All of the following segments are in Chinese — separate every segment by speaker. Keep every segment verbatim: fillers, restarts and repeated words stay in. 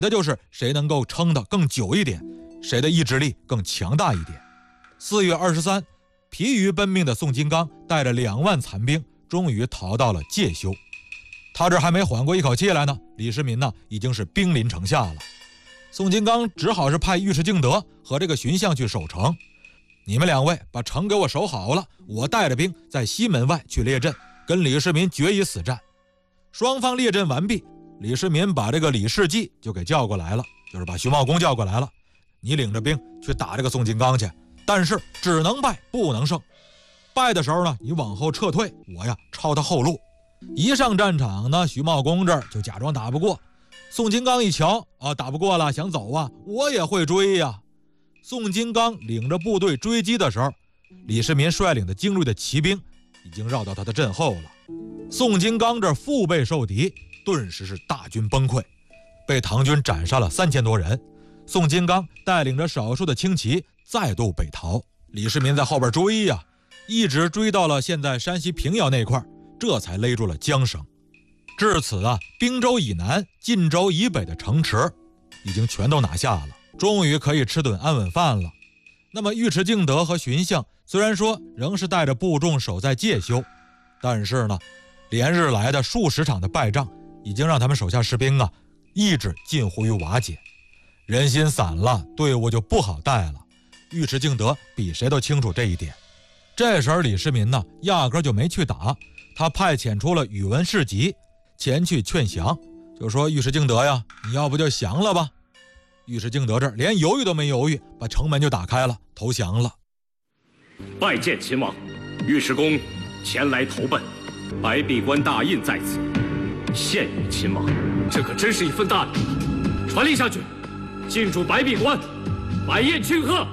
Speaker 1: 的就是谁能够撑得更久一点，谁的意志力更强大一点。四月二十三，疲于奔命的宋金刚带着两万残兵，终于逃到了介休。他这还没缓过一口气来呢，李世民呢已经是兵临城下了。宋金刚只好是派尉迟敬德和这个荀相去守城。你们两位把城给我守好了，我带着兵在西门外去列阵，跟李世民决一死战。双方列阵完毕，李世民把这个李世绩就给叫过来了，就是把徐茂公叫过来了。你领着兵去打这个宋金刚去，但是只能败不能胜。败的时候呢，你往后撤退，我呀抄他后路。一上战场呢，徐茂公这儿就假装打不过。宋金刚一瞧啊，打不过了，想走啊，我也会追呀。宋金刚领着部队追击的时候，李世民率领的精锐的骑兵已经绕到他的阵后了。宋金刚这腹背受敌，顿时是大军崩溃，被唐军斩杀了三千多人。宋金刚带领着少数的轻骑再度北逃，李世民在后边追呀，一直追到了现在山西平遥那块，这才勒住了缰绳。至此啊，滨州以南、晋州以北的城池已经全都拿下了，终于可以吃顿安稳饭了。那么尉迟敬德和荀相虽然说仍是带着部众守在介休，但是呢，连日来的数十场的败仗已经让他们手下士兵啊意志近乎于瓦解，人心散了，队伍就不好带了。尉迟敬德比谁都清楚这一点。这时候李世民呢压根就没去打，他派遣出了宇文士集前去劝降，就说尉迟敬德呀，你要不就降了吧。尉迟敬德这儿连犹豫都没犹豫，把城门就打开了，投降了。
Speaker 2: 拜见秦王，尉迟恭前来投奔，白璧关大印在此，献与秦王。这可真是一份大礼，传令下去，进驻白璧关，摆宴庆贺。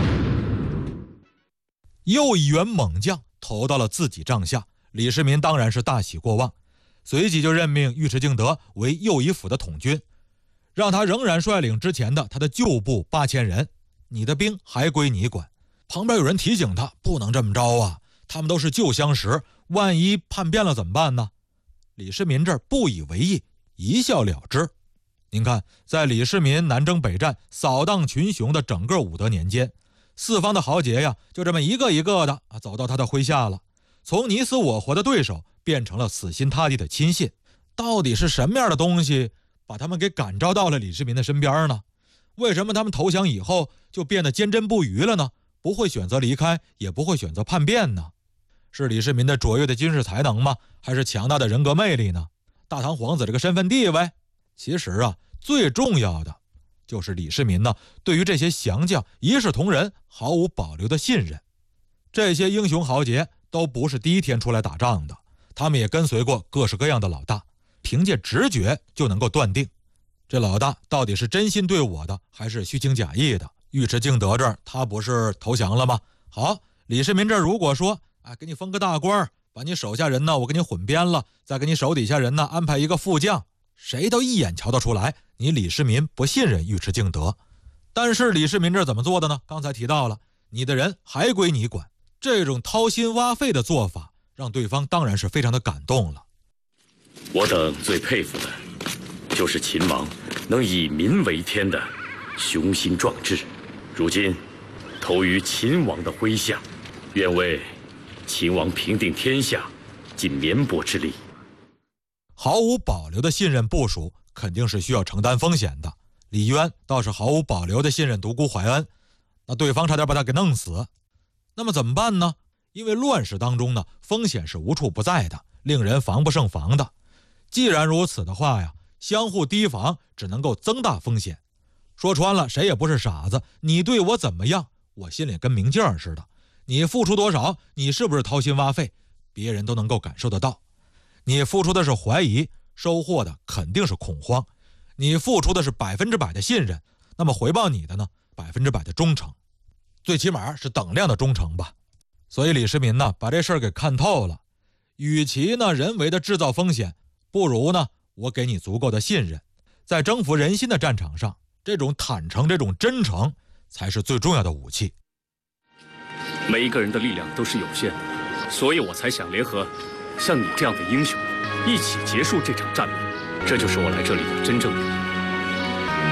Speaker 3: 又一员猛将投到了自己帐下，李世民当然是大喜过望，随即就任命尉迟敬德为右仪府的统军，让他仍然率领之前的他的旧部八千人，你的兵还归你管。旁边有人提醒他，不能这么着啊，他们都是旧相识，万一叛变了怎么办呢？李世民这儿不以为意，一笑了之。您看，在李世民南征北战、扫荡群雄的整个武德年间，四方的豪杰呀，就这么一个一个的啊走到他的麾下了，从你死我活的对手变成了死心塌地的亲信。到底是什么样的东西把他们给感召到了李世民的身边呢？为什么他们投降以后就变得坚贞不渝了呢？不会选择离开，也不会选择叛变呢？是李世民的卓越的军事才能吗？还是强大的人格魅力呢？大唐皇子这个身份地位？其实啊，最重要的就是李世民呢对于这些降将一视同仁，毫无保留的信任。这些英雄豪杰都不是第一天出来打仗的，他们也跟随过各式各样的老大，凭借直觉就能够断定这老大到底是真心对我的，还是虚情假意的。尉迟敬德这儿他不是投降了吗？好，李世民这儿如果说啊，给你封个大官，把你手下人呢我给你混编了，再给你手底下人呢安排一个副将，谁都一眼瞧得出来你李世民不信任尉迟敬德。但是李世民这怎么做的呢？刚才提到了，你的人还归你管。这种掏心挖肺的做法让对方当然是非常的感动了。
Speaker 2: 我等最佩服的就是秦王能以民为天的雄心壮志，如今投于秦王的麾下，愿为秦王平定天下尽绵薄之力。
Speaker 1: 毫无保留的信任部属肯定是需要承担风险的。李渊倒是毫无保留的信任独孤怀恩，那对方差点把他给弄死。那么怎么办呢？因为乱世当中呢，风险是无处不在的，令人防不胜防的。既然如此的话呀，相互提防只能够增大风险。说穿了，谁也不是傻子，你对我怎么样，我心里跟明镜似的。你付出多少，你是不是掏心挖肺，别人都能够感受得到。你付出的是怀疑，收获的肯定是恐慌。你付出的是百分之百的信任，那么回报你的呢，百分之百的忠诚，最起码是等量的忠诚吧。所以李世民呢，把这事儿给看透了。与其呢人为的制造风险，不如呢我给你足够的信任。在征服人心的战场上，这种坦诚，这种真诚才是最重要的武器。
Speaker 2: 每一个人的力量都是有限的，所以我才想联合像你这样的英雄，一起结束这场战役。这就是我来这里的真正意义。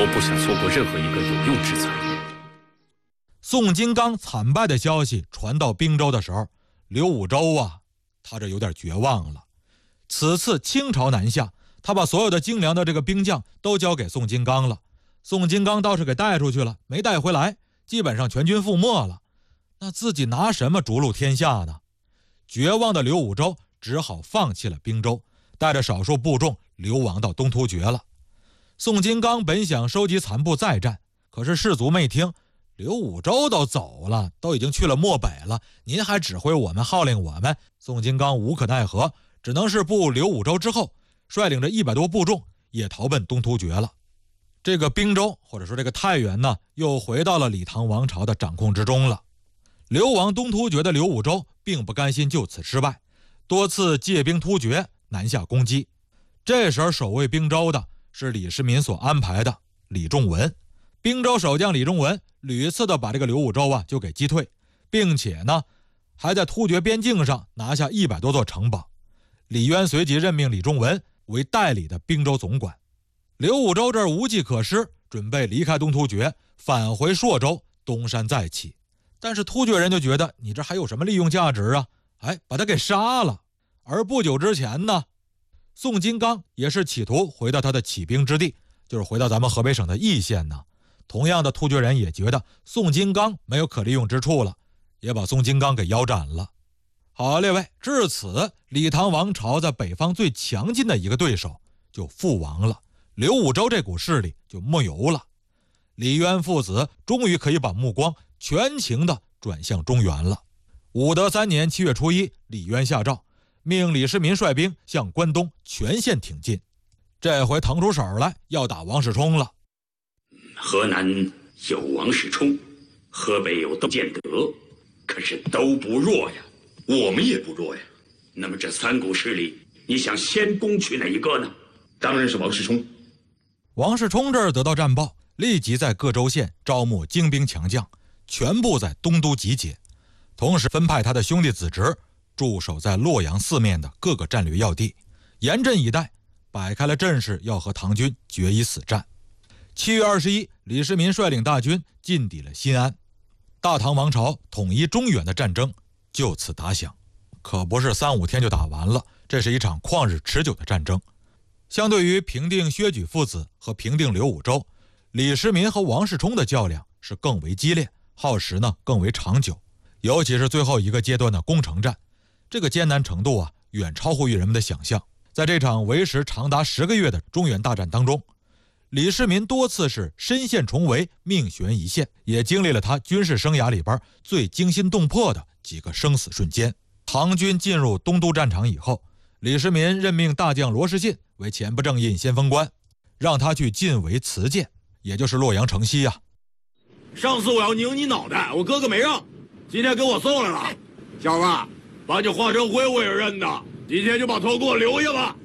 Speaker 2: 我不想错过任何一个有用之才。
Speaker 1: 宋金刚惨败的消息传到滨州的时候，刘武周啊，他这有点绝望了。此次清朝南下，他把所有的精良的这个兵将都交给宋金刚了，宋金刚倒是给带出去了，没带回来，基本上全军覆没了。那自己拿什么逐鹿天下呢？绝望的刘武周只好放弃了滨州，带着少数部众流亡到东突厥了。宋金刚本想收集残部再战，可是士卒没听，刘武周都走了，都已经去了漠北了，您还指挥我们，号令我们。宋金刚无可奈何，只能是步刘武周之后，率领着一百多部众也逃奔东突厥了。这个滨州或者说这个太原呢，又回到了李唐王朝的掌控之中了。流亡东突厥的刘武周并不甘心就此失败，多次借兵突厥，南下攻击。这时候守卫滨州的是李世民所安排的李仲文。滨州守将李仲文屡次的把这个刘武周啊就给击退，并且呢还在突厥边境上拿下一百多座城堡。李渊随即任命李仲文为代理的滨州总管。刘武周这儿无计可施，准备离开东突厥，返回朔州，东山再起。但是突厥人就觉得你这还有什么利用价值啊？哎，把他给杀了。而不久之前呢，宋金刚也是企图回到他的起兵之地，就是回到咱们河北省的易县呢。同样的，突厥人也觉得宋金刚没有可利用之处了，也把宋金刚给腰斩了。好，列位，至此李唐王朝在北方最强劲的一个对手就覆亡了，刘武周这股势力就没有了。李渊父子终于可以把目光全情地转向中原了。武德三年七月初一，李渊下诏，命李世民率兵向关东全线挺进。这回腾出手来要打王世充了。
Speaker 4: 河南有王世充，河北有窦建德，可是都不弱呀。
Speaker 5: 我们也不弱呀。
Speaker 4: 那么这三股势力，你想先攻取哪一个呢？
Speaker 5: 当然是王世充。
Speaker 1: 王世充这儿得到战报，立即在各州县招募精兵强将，全部在东都集结，同时分派他的兄弟子侄驻守在洛阳四面的各个战略要地，严阵以待，摆开了阵势要和唐军决一死战。七月二十一，李世民率领大军进抵了新安，大唐王朝统一中原的战争就此打响。可不是三五天就打完了，这是一场旷日持久的战争。相对于平定薛举父子和平定刘武周，李世民和王世充的较量是更为激烈，耗时呢更为长久。尤其是最后一个阶段的攻城战，这个艰难程度啊远超乎于人们的想象。在这场为时长达十个月的中原大战当中，李世民多次是身陷重围，命悬一线，也经历了他军事生涯里边最惊心动魄的几个生死瞬间。唐军进入东都战场以后，李世民任命大将罗士信为前不正印先锋官，让他去进围磁剑，也就是洛阳城西啊。
Speaker 6: 上次我要拧你脑袋，我哥哥没让，今天给我送来了。小子，把你化成灰我也认的，今天就把头给我留下吧。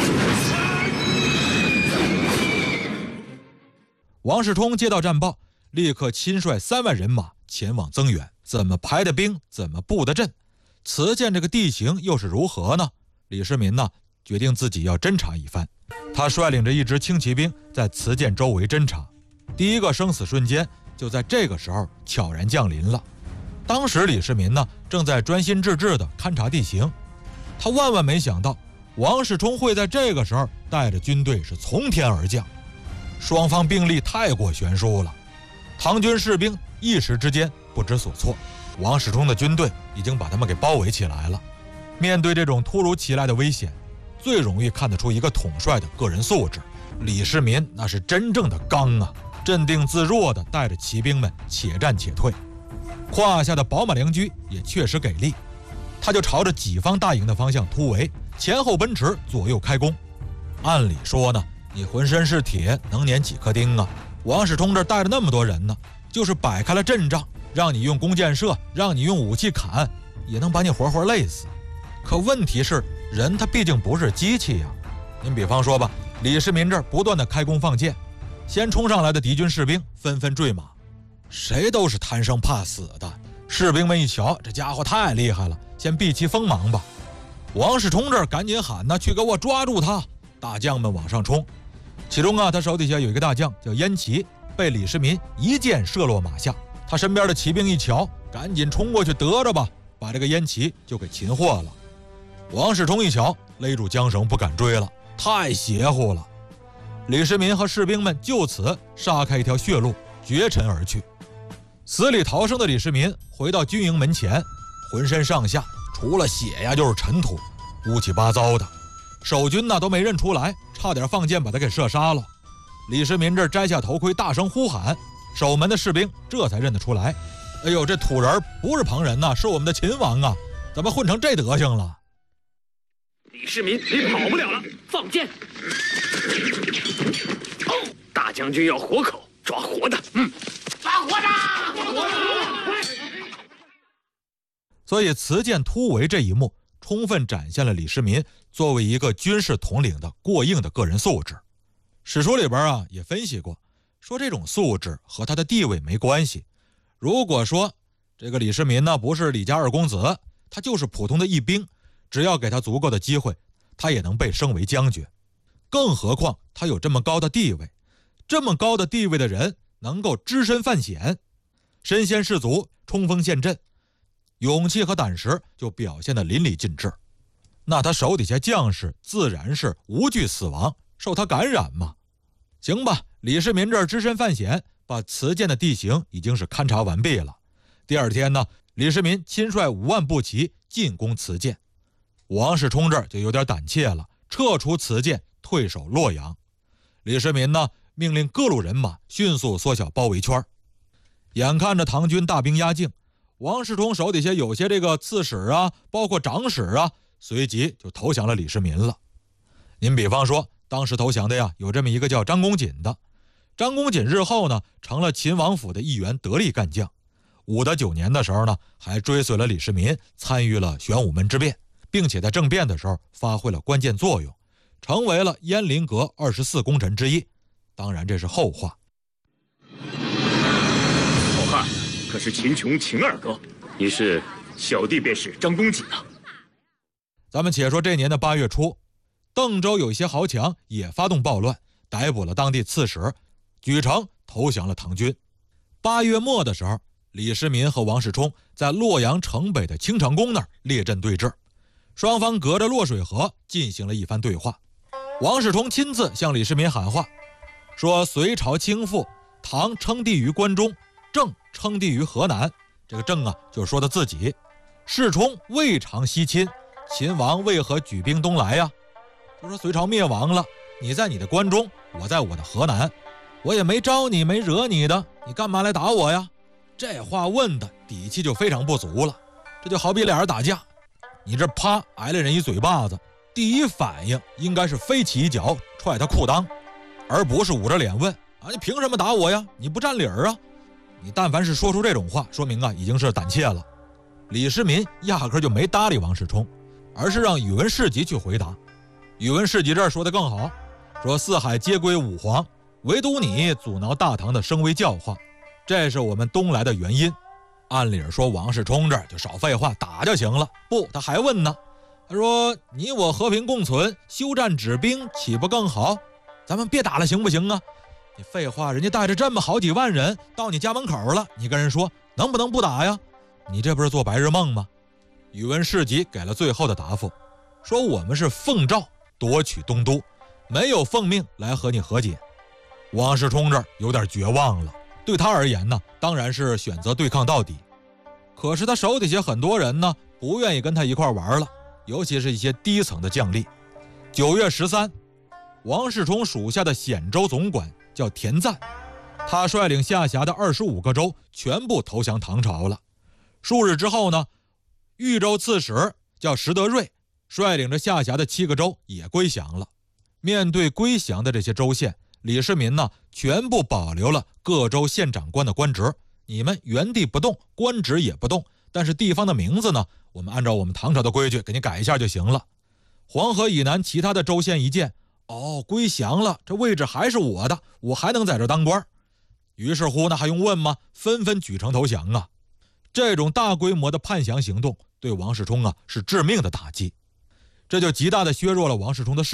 Speaker 1: 王世充接到战报，立刻亲率三万人马前往增援。怎么排的兵，怎么布的阵，磁剑这个地形又是如何呢？李世民呢，决定自己要侦察一番。他率领着一支轻骑兵在磁剑周围侦察，第一个生死瞬间就在这个时候悄然降临了。当时李世民呢，正在专心致志地勘察地形，他万万没想到王世充会在这个时候带着军队是从天而降。双方兵力太过悬殊了，唐军士兵一时之间不知所措，王世充的军队已经把他们给包围起来了。面对这种突如其来的危险，最容易看得出一个统帅的个人素质。李世民那是真正的刚啊，镇定自若地带着骑兵们且战且退，胯下的宝马良驹也确实给力，他就朝着己方大营的方向突围，前后奔驰，左右开弓。按理说呢，你浑身是铁，能碾几颗钉啊？王世充这带着那么多人呢，就是摆开了阵仗，让你用弓箭射，让你用武器砍，也能把你活活累死。可问题是，人他毕竟不是机器呀。您比方说吧，李世民这儿不断的开弓放箭，先冲上来的敌军士兵纷纷坠马，谁都是贪生怕死的。士兵们一瞧，这家伙太厉害了，先避其锋芒吧。王世充这儿赶紧喊呢，去给我抓住他！大将们往上冲， 其中啊，他手底下有一个大将叫燕齐，被李世民一箭射落马下。他身边的骑兵一瞧，赶紧冲过去得着吧，把这个燕齐就给擒获了。王世充一瞧，勒住缰绳不敢追了，太邪乎了。李世民和士兵们就此杀开一条血路，绝尘而去。死里逃生的李世民回到军营门前，浑身上下除了血呀就是尘土，乌七八糟的。守军呢都没认出来，差点放箭把他给射杀了。李世民这摘下头盔，大声呼喊，守门的士兵这才认得出来。哎呦，这土人不是旁人呐，是我们的秦王啊！怎么混成这德行了？
Speaker 7: 李世民，你跑不了了，放箭！大将军要活口，抓活的。嗯，抓活的，抓活的！
Speaker 1: 所以辞剑突围这一幕，充分展现了李世民作为一个军事统领的过硬的个人素质。史书里边啊也分析过，说这种素质和他的地位没关系。如果说这个李世民呢不是李家二公子，他就是普通的一兵，只要给他足够的机会，他也能被升为将军。更何况他有这么高的地位，这么高的地位的人能够只身犯险，身先士卒，冲锋陷阵，勇气和胆识就表现得淋漓尽致。那他手底下将士自然是无惧死亡，受他感染嘛。行吧，李世民这儿只身犯险，把磁剑的地形已经是勘察完毕了。第二天呢，李世民亲率五万步骑进攻磁剑。王世充这儿就有点胆怯了，撤出磁剑，退守洛阳。李世民呢，命令各路人马迅速缩小包围圈。眼看着唐军大兵压境，王世充手底下有些这个刺史啊，包括长史啊，随即就投降了李世民了。您比方说，当时投降的呀，有这么一个叫张公瑾的。张公瑾日后呢，成了秦王府的一员得力干将。武德九年的时候呢，还追随了李世民，参与了玄武门之变，并且在政变的时候发挥了关键作用，成为了燕陵阁二十四功臣之一。当然这是后话。
Speaker 4: 好汉，可是秦琼秦二哥？
Speaker 2: 你是？
Speaker 4: 小弟便是张公瑾啊。
Speaker 1: 咱们且说这年的八月初，邓州有一些豪强也发动暴乱，逮捕了当地刺史，举城投降了唐军。八月末的时候，李世民和王世充在洛阳城北的清长宫那儿列阵对峙，双方隔着洛水河进行了一番对话。王世充亲自向李世民喊话，说隋朝倾覆，唐称帝于关中，郑称帝于河南。这个郑啊，就是说他自己。世充未尝西侵，秦王为何举兵东来呀？就说隋朝灭亡了，你在你的关中，我在我的河南，我也没招你，没惹你的，你干嘛来打我呀？这话问的底气就非常不足了。这就好比俩人打架，你这啪挨了人一嘴巴子，第一反应应该是飞起一脚踹他裤裆，而不是捂着脸问啊，你凭什么打我呀？你不占理儿啊？你但凡是说出这种话，说明啊已经是胆怯了。李世民压根就没搭理王世充，而是让宇文士集去回答。宇文士集这儿说的更好，说四海皆归武皇，唯独你阻挠大唐的声威教化，这是我们东来的原因。按理说王世充这儿就少废话，打就行了。不，他还问呢，他说你我和平共存，休战止兵岂不更好？咱们别打了行不行啊？你废话，人家带着这么好几万人到你家门口了，你跟人说能不能不打呀？你这不是做白日梦吗？宇文士集给了最后的答复，说我们是奉诏夺取东都，没有奉命来和你和解。王世充这儿有点绝望了，对他而言呢，当然是选择对抗到底。可是他手底下很多人呢，不愿意跟他一块玩了，尤其是一些低层的将领。九月十三，王世充属下的显州总管叫田赞，他率领下辖的二十五个州全部投降唐朝了。数日之后呢，豫州刺史叫石德瑞，率领着下辖的七个州也归降了。面对归降的这些州县，李世民呢，全部保留了各州县长官的官职，你们原地不动，官职也不动，但是地方的名字呢，我们按照我们唐朝的规矩给你改一下就行了。黄河以南其他的州县一见，哦，归降了，这位置还是我的，我还能在这当官。于是乎，那还用问吗？纷纷举城投降啊！这种大规模的叛降行动对王世充啊是致命的打击，这就极大的削弱了王世充的势力，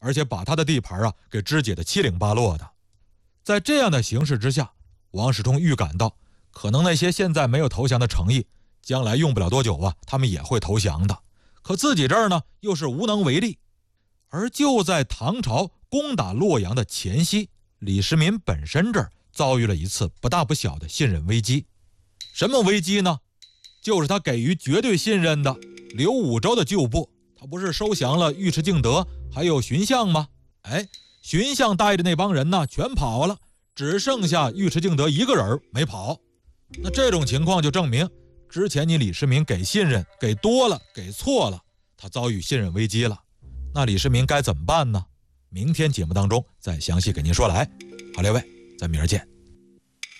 Speaker 1: 而且把他的地盘啊给肢解得七零八落的。在这样的形势之下，王世充预感到，可能那些现在没有投降的诚意，将来用不了多久啊，他们也会投降的。可自己这儿呢，又是无能为力。而就在唐朝攻打洛阳的前夕，李世民本身这儿遭遇了一次不大不小的信任危机。什么危机呢？就是他给予绝对信任的刘武周的旧部，他不是收降了尉迟敬德还有荀相吗？哎，荀相带着那帮人呢全跑了，只剩下尉迟敬德一个人没跑。那这种情况就证明，之前你李世民给信任给多了，给错了，他遭遇信任危机了。那李世民该怎么办呢？明天节目当中再详细给您说来。好，列位，咱明儿见。